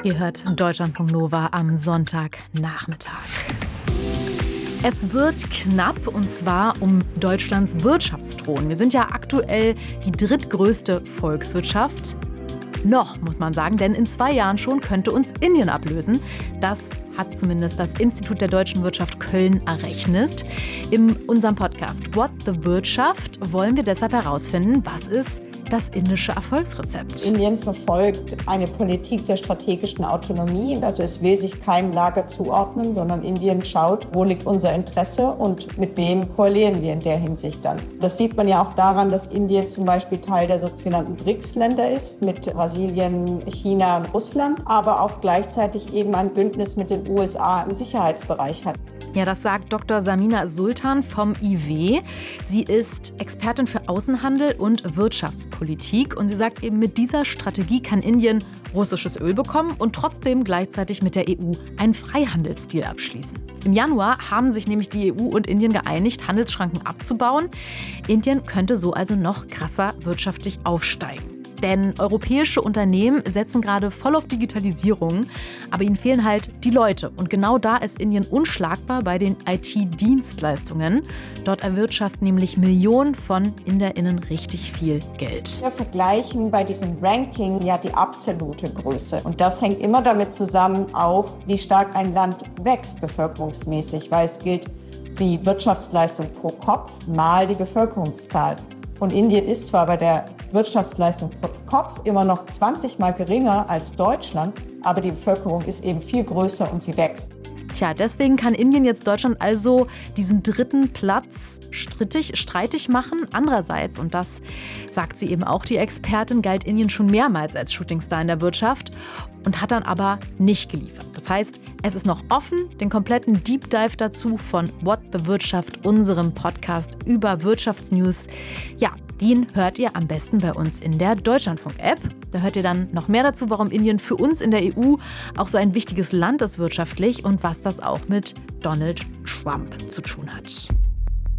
Ihr hört Deutschlandfunk Nova am Sonntagnachmittag. Es wird knapp, und zwar um Deutschlands Wirtschaftsthron. Wir sind ja aktuell die drittgrößte Volkswirtschaft. Noch, muss man sagen, denn in 2 Jahren schon könnte uns Indien ablösen. Das hat zumindest das Institut der deutschen Wirtschaft Köln errechnet. In unserem Podcast What the Wirtschaft wollen wir deshalb herausfinden, was ist das indische Erfolgsrezept. Indien verfolgt eine Politik der strategischen Autonomie. Also es will sich keinem Lager zuordnen, sondern Indien schaut, wo liegt unser Interesse und mit wem koalieren wir in der Hinsicht dann. Das sieht man ja auch daran, dass Indien zum Beispiel Teil der sogenannten BRICS-Länder ist, mit Brasilien, China und Russland, aber auch gleichzeitig eben ein Bündnis mit den USA im Sicherheitsbereich hat. Ja, das sagt Dr. Samina Sultan vom IW. Sie ist Expertin für Außenhandel und Wirtschaftspolitik. Und sie sagt eben, mit dieser Strategie kann Indien russisches Öl bekommen und trotzdem gleichzeitig mit der EU einen Freihandelsdeal abschließen. Im Januar haben sich nämlich die EU und Indien geeinigt, Handelsschranken abzubauen. Indien könnte so also noch krasser wirtschaftlich aufsteigen. Denn europäische Unternehmen setzen gerade voll auf Digitalisierung, aber ihnen fehlen halt die Leute. Und genau da ist Indien unschlagbar bei den IT-Dienstleistungen. Dort erwirtschaften nämlich Millionen von InderInnen richtig viel Geld. Wir vergleichen bei diesem Ranking ja die absolute Größe. Und das hängt immer damit zusammen, auch wie stark ein Land wächst bevölkerungsmäßig, weil es gilt die Wirtschaftsleistung pro Kopf mal die Bevölkerungszahl. Und Indien ist zwar bei der Wirtschaftsleistung pro Kopf immer noch 20 Mal geringer als Deutschland, aber die Bevölkerung ist eben viel größer und sie wächst. Tja, deswegen kann Indien jetzt Deutschland also diesen dritten Platz streitig machen. Andererseits, und das sagt sie eben auch, die Expertin, galt Indien schon mehrmals als Shootingstar in der Wirtschaft und hat dann aber nicht geliefert. Das heißt, es ist noch offen. Den kompletten Deep Dive dazu von What the Wirtschaft, unserem Podcast über Wirtschaftsnews. Ja, den hört ihr am besten bei uns in der Deutschlandfunk-App. Da hört ihr dann noch mehr dazu, warum Indien für uns in der EU auch so ein wichtiges Land ist wirtschaftlich und was das auch mit Donald Trump zu tun hat.